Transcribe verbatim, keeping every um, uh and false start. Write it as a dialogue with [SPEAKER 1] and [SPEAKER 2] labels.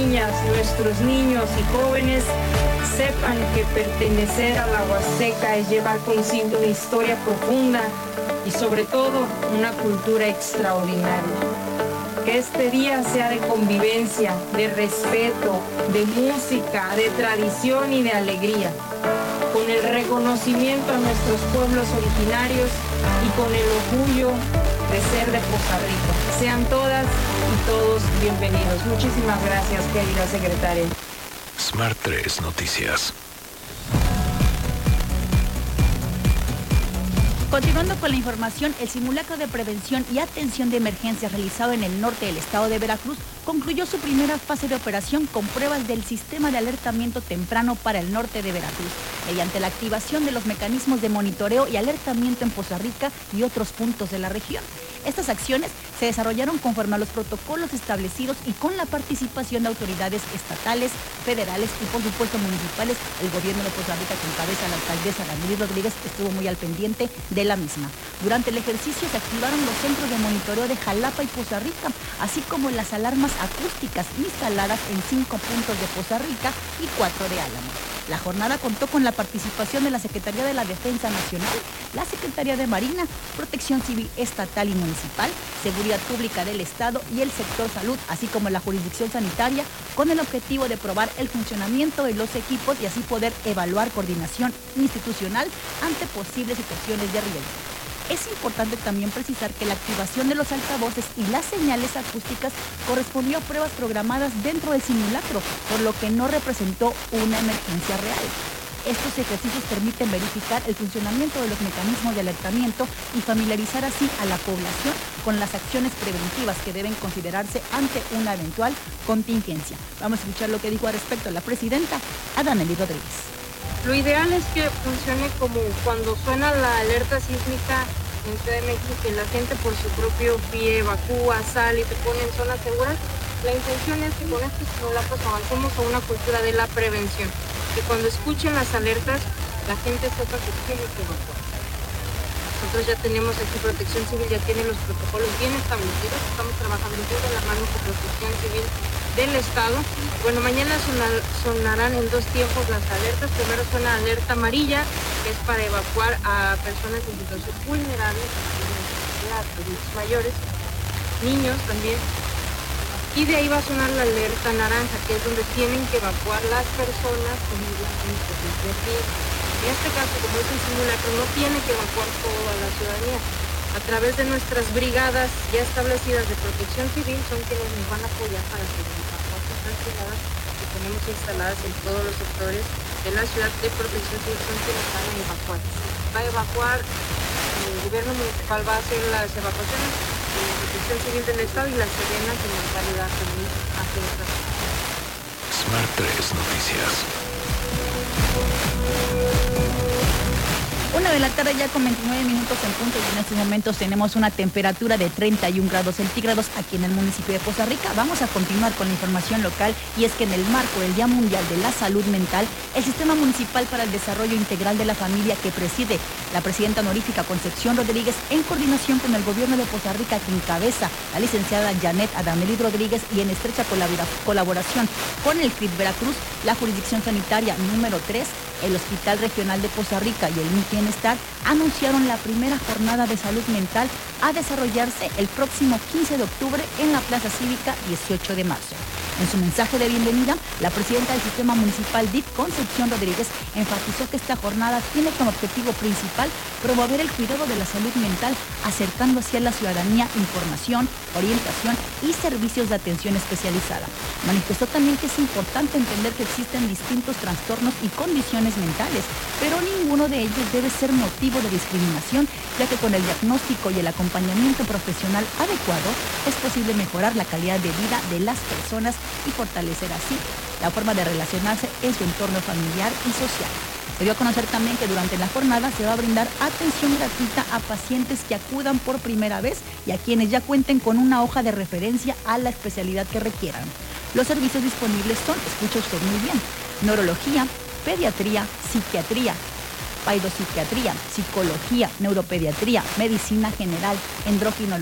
[SPEAKER 1] niñas, nuestros niños y jóvenes sepan que pertenecer a la Huasteca es llevar consigo una historia profunda y sobre todo una cultura extraordinaria. Que este día sea de convivencia, de respeto, de música, de tradición y de alegría, con el reconocimiento a nuestros pueblos originarios y con el orgullo de ser de Poza Rica. Sean todas y todos bienvenidos. Muchísimas gracias, querida secretaria.
[SPEAKER 2] Smart tres Noticias.
[SPEAKER 3] Continuando con la información, el simulacro de prevención y atención de emergencias realizado en el norte del estado de Veracruz concluyó su primera fase de operación con pruebas del sistema de alertamiento temprano para el norte de Veracruz, mediante la activación de los mecanismos de monitoreo y alertamiento en Poza Rica y otros puntos de la región. Estas acciones se desarrollaron conforme a los protocolos establecidos y con la participación de autoridades estatales, federales y por supuesto municipales. El gobierno de Poza Rica, que encabeza la alcaldesa Damelis Rodríguez, estuvo muy al pendiente de la misma. Durante el ejercicio se activaron los centros de monitoreo de Jalapa y Poza Rica, así como las alarmas acústicas instaladas en cinco puntos de Poza Rica y cuatro de Álamo. La jornada contó con la participación de la Secretaría de la Defensa Nacional, la Secretaría de Marina, Protección Civil Estatal y Municipal, Seguridad Pública del Estado y el sector salud, así como la jurisdicción sanitaria, con el objetivo de probar el funcionamiento de los equipos y así poder evaluar coordinación institucional ante posibles situaciones de riesgo. Es importante también precisar que la activación de los altavoces y las señales acústicas correspondió a pruebas programadas dentro del simulacro, por lo que no representó una emergencia real. Estos ejercicios permiten verificar el funcionamiento de los mecanismos de alertamiento y familiarizar así a la población con las acciones preventivas que deben considerarse ante una eventual contingencia. Vamos a escuchar lo que dijo al respecto la presidenta Damelis Rodríguez.
[SPEAKER 4] Lo ideal es que funcione como cuando suena la alerta sísmica en Ciudad de México, que la gente por su propio pie evacúa, sale y se pone en zonas seguras. La intención es que con estos simulacros avancemos a una cultura de la prevención, que cuando escuchen las alertas la gente sepa que tiene que evacuar. Nosotros ya tenemos aquí Protección Civil, ya tiene los protocolos bien establecidos, estamos trabajando muy de la mano con Protección Civil del Estado. Bueno, mañana sonar, sonarán en dos tiempos las alertas. Primero suena alerta amarilla, que es para evacuar a personas en situación vulnerable, a adultos mayores, niños también. Y de ahí va a sonar la alerta naranja, que es donde tienen que evacuar las personas en situación de riesgo. En este caso, como es un simulacro, no tiene que evacuar toda la ciudadanía. A través de nuestras brigadas ya establecidas de Protección Civil son quienes nos van a apoyar para que las evacuaciones privadas que tenemos instaladas en todos los sectores de la ciudad de Protección Civil son quienes van a evacuar. Va a evacuar, el gobierno municipal va a hacer las evacuaciones, la Protección Civil del Estado y la Sedena que nos va a ayudar también a hacer estas.
[SPEAKER 2] Smart tres Noticias.
[SPEAKER 3] Una de la tarde ya con veintinueve minutos en punto y en estos momentos tenemos una temperatura de treinta y un grados centígrados aquí en el municipio de Poza Rica. Vamos a continuar con la información local y es que en el marco del Día Mundial de la Salud Mental, el Sistema Municipal para el Desarrollo Integral de la Familia que preside la presidenta honorífica Concepción Rodríguez en coordinación con el gobierno de Poza Rica que encabeza la licenciada Janet Damelis Rodríguez y en estrecha colaboración con el C R I T Veracruz, la jurisdicción sanitaria número tres, el Hospital Regional de Poza Rica y el M I C Bienestar anunciaron la primera jornada de salud mental a desarrollarse el próximo quince de octubre en la Plaza Cívica dieciocho de marzo. En su mensaje de bienvenida, la presidenta del Sistema Municipal D I F, Concepción Rodríguez, enfatizó que esta jornada tiene como objetivo principal promover el cuidado de la salud mental, acercando así a la ciudadanía información, orientación y servicios de atención especializada. Manifestó también que es importante entender que existen distintos trastornos y condiciones mentales, pero ninguno de ellos debe ser motivo de discriminación, ya que con el diagnóstico y el acompañamiento profesional adecuado es posible mejorar la calidad de vida de las personas y fortalecer así la forma de relacionarse en su entorno familiar y social. Se dio a conocer también que durante la jornada se va a brindar atención gratuita a pacientes que acudan por primera vez y a quienes ya cuenten con una hoja de referencia a la especialidad que requieran. Los servicios disponibles son, escucha usted muy bien, neurología, pediatría, psiquiatría, paidopsiquiatría, psicología, neuropediatría, medicina general, endocrinología,